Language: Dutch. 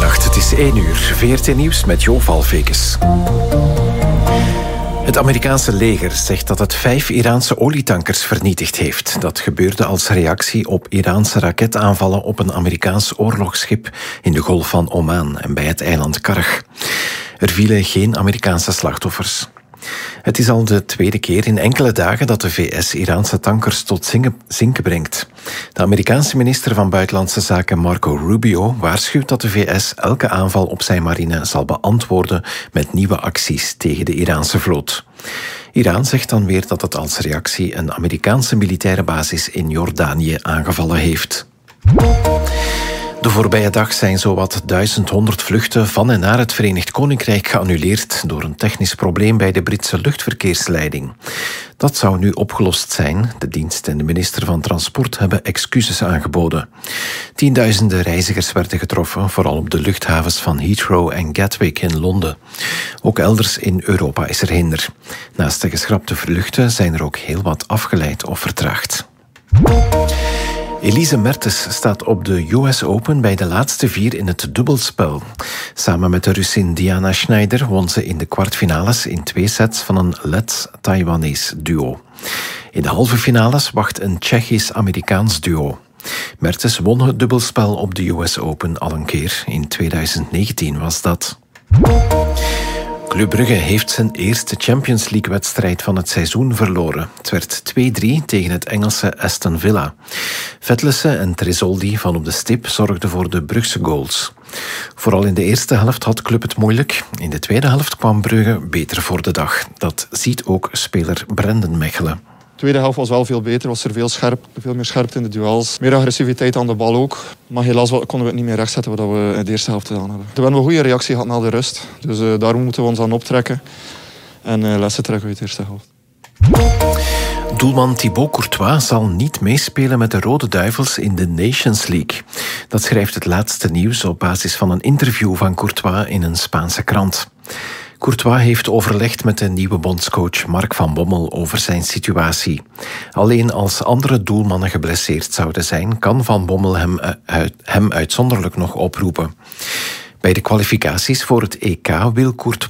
Goedenacht, het is 1 uur. VRT Nieuws met Jo Valvekes. Het Amerikaanse leger zegt dat het 5 Iraanse olietankers vernietigd heeft. Dat gebeurde als reactie op Iraanse raketaanvallen op een Amerikaans oorlogsschip in de Golf van Oman en bij het eiland Karg. Er vielen geen Amerikaanse slachtoffers. Het is al de tweede keer in enkele dagen dat de VS Iraanse tankers tot zinken brengt. De Amerikaanse minister van Buitenlandse Zaken Marco Rubio waarschuwt dat de VS elke aanval op zijn marine zal beantwoorden met nieuwe acties tegen de Iraanse vloot. Iran zegt dan weer dat het als reactie een Amerikaanse militaire basis in Jordanië aangevallen heeft. De voorbije dag zijn zowat 1100 vluchten van en naar het Verenigd Koninkrijk geannuleerd door een technisch probleem bij de Britse luchtverkeersleiding. Dat zou nu opgelost zijn. De dienst en de minister van Transport hebben excuses aangeboden. Tienduizenden reizigers werden getroffen, vooral op de luchthavens van Heathrow en Gatwick in Londen. Ook elders in Europa is er hinder. Naast de geschrapte vluchten zijn er ook heel wat afgeleid of vertraagd. Elise Mertens staat op de US Open bij de laatste 4 in het dubbelspel. Samen met de Russin Diana Schneider won ze in de kwartfinales in 2 sets van een Lets-Taiwanese duo. In de halve finales wacht een Tsjechisch-Amerikaans duo. Mertens won het dubbelspel op de US Open al een keer. In 2019 was dat. Club Brugge heeft zijn eerste Champions League-wedstrijd van het seizoen verloren. Het werd 2-3 tegen het Engelse Aston Villa. Vetlesen en Tresoldi van op de stip zorgden voor de Brugse goals. Vooral in de eerste helft had Club het moeilijk. In de tweede helft kwam Brugge beter voor de dag. Dat ziet ook speler Brendan Mechelen. De tweede helft was wel veel beter, was er veel meer scherpte in de duels. Meer agressiviteit aan de bal ook. Maar helaas konden we het niet meer rechtzetten wat we in de eerste helft gedaan hebben. We hebben een goede reactie gehad na de rust. Dus daar moeten we ons aan optrekken. En lessen trekken uit de eerste helft. Doelman Thibaut Courtois zal niet meespelen met de Rode Duivels in de Nations League. Dat schrijft het laatste nieuws op basis van een interview van Courtois in een Spaanse krant. Courtois heeft overlegd met de nieuwe bondscoach Mark van Bommel over zijn situatie. Alleen als andere doelmannen geblesseerd zouden zijn, kan Van Bommel hem uitzonderlijk nog oproepen. Bij de kwalificaties voor het EK wil Courtois